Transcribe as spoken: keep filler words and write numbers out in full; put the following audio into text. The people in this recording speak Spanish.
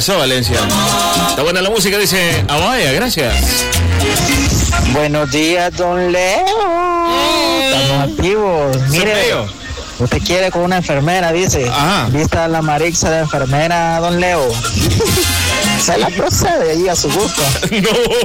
Eso, Valencia. Está buena la música, dice Abaya, gracias. Buenos días, don Leo. Estamos activos. Mire, usted quiere con una enfermera, dice. Ajá. Vista la marixa de enfermera, don Leo. Se la procede allí a su gusto. No.